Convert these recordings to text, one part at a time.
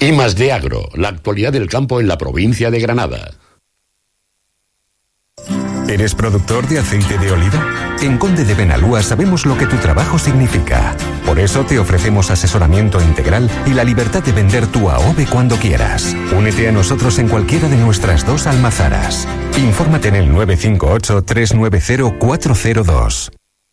I+D Agro, la actualidad del campo en la provincia de Granada. ¿Eres productor de aceite de oliva? En Conde de Benalúa sabemos lo que tu trabajo significa. Por eso te ofrecemos asesoramiento integral y la libertad de vender tu AOVE cuando quieras. Únete a nosotros en cualquiera de nuestras 2 almazaras. Infórmate en el 958-390-402.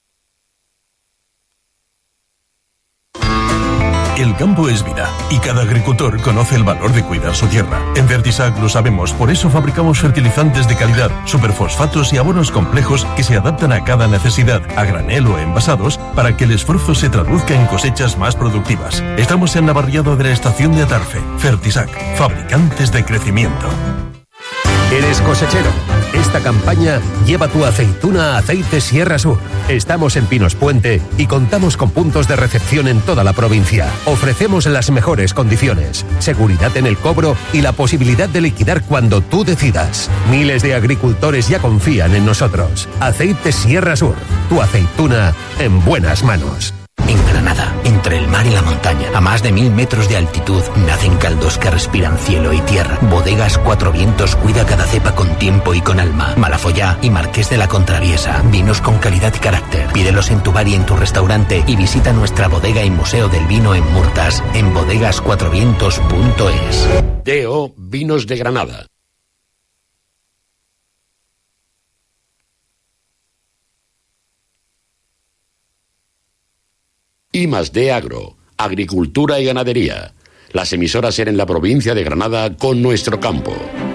El campo es vida y cada agricultor conoce el valor de cuidar su tierra. En Fertisac lo sabemos, por eso fabricamos fertilizantes de calidad, superfosfatos y abonos complejos que se adaptan a cada necesidad, a granel o envasados, para que el esfuerzo se traduzca en cosechas más productivas. Estamos en Navarriado de la estación de Atarfe. Fertisac, fabricantes de crecimiento. ¿Eres cosechero? Esta campaña lleva tu aceituna a Aceite Sierra Sur. Estamos en Pinos Puente y contamos con puntos de recepción en toda la provincia. Ofrecemos las mejores condiciones, seguridad en el cobro y la posibilidad de liquidar cuando tú decidas. Miles de agricultores ya confían en nosotros. Aceite Sierra Sur, tu aceituna en buenas manos. En Granada, entre el mar y la montaña, a más de 1000 metros de altitud, nacen caldos que respiran cielo y tierra. Bodegas Cuatro Vientos cuida cada cepa con tiempo y con alma. Malafollá y Marqués de la Contraviesa, vinos con calidad y carácter. Pídelos en tu bar y en tu restaurante y visita nuestra bodega y museo del vino en Murtas, en bodegascuatrovientos.es. DO Vinos de Granada. I+D Agro, agricultura y ganadería. Las emisoras en la provincia de Granada con nuestro campo.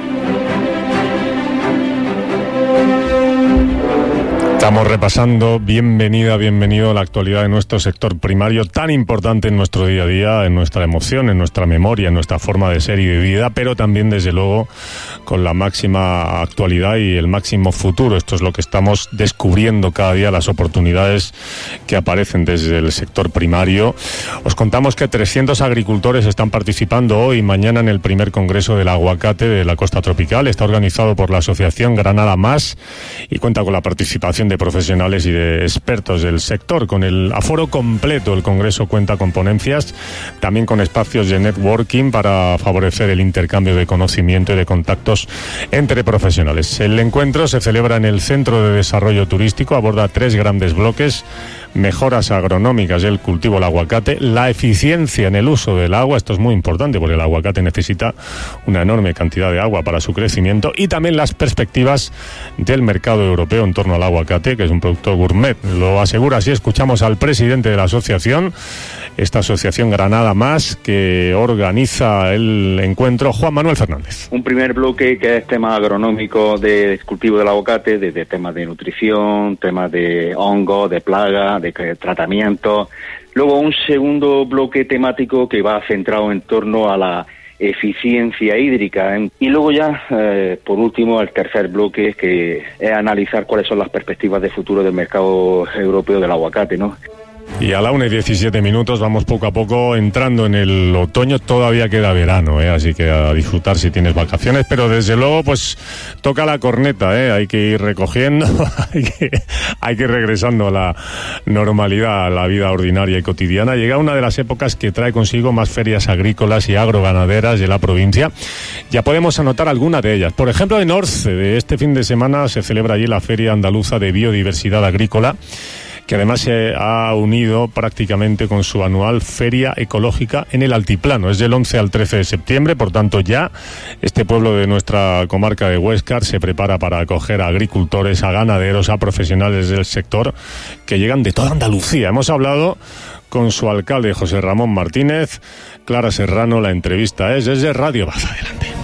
Estamos repasando, bienvenido a la actualidad de nuestro sector primario, tan importante en nuestro día a día, en nuestra emoción, en nuestra memoria, en nuestra forma de ser y de vida, pero también, desde luego, con la máxima actualidad y el máximo futuro. Esto es lo que estamos descubriendo cada día, las oportunidades que aparecen desde el sector primario. Os contamos que 300 agricultores están participando hoy y mañana en el primer Congreso del Aguacate de la Costa Tropical. Está organizado por la Asociación Granada Más y cuenta con la participación de profesionales y de expertos del sector. Con el aforo completo, el Congreso cuenta con ponencias, también con espacios de networking para favorecer el intercambio de conocimiento y de contactos entre profesionales. El encuentro se celebra en el Centro de Desarrollo Turístico, aborda 3 grandes bloques: mejoras agronómicas del cultivo del aguacate, la eficiencia en el uso del agua, esto es muy importante porque el aguacate necesita una enorme cantidad de agua para su crecimiento, y también las perspectivas del mercado europeo en torno al aguacate, que es un producto gourmet. Lo asegura así. Escuchamos al presidente de la asociación, esta asociación Granada Más, que organiza el encuentro, Juan Manuel Fernández. Un primer bloque que es tema agronómico del cultivo del aguacate, desde temas de nutrición, temas de hongos, de plagas, de tratamiento. Luego un segundo bloque temático que va centrado en torno a la eficiencia hídrica, y luego ya por último el tercer bloque, que es analizar cuáles son las perspectivas de futuro del mercado europeo del aguacate, ¿no? Y a la 1:17 vamos poco a poco entrando en el otoño. Todavía queda verano, así que a disfrutar si tienes vacaciones, pero desde luego pues toca la corneta, hay que ir recogiendo, hay que ir regresando a la normalidad, a la vida ordinaria y cotidiana. Llega una de las épocas que trae consigo más ferias agrícolas y agroganaderas de la provincia. Ya podemos anotar alguna de ellas. Por ejemplo, en Orce, de este fin de semana se celebra allí la Feria Andaluza de Biodiversidad Agrícola, que además se ha unido prácticamente con su anual Feria Ecológica en el Altiplano. Es del 11 al 13 de septiembre, por tanto ya este pueblo de nuestra comarca de Huéscar se prepara para acoger a agricultores, a ganaderos, a profesionales del sector que llegan de toda Andalucía. Hemos hablado con su alcalde, José Ramón Martínez. Clara Serrano, la entrevista es desde Radio Baz. Adelante.